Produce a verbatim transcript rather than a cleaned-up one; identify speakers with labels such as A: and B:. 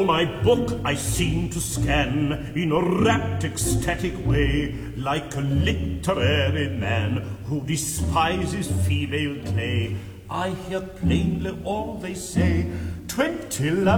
A: my book I seem to scan in a rapt, ecstatic way, like a literary man who despises female play. I hear plainly all they say, twenty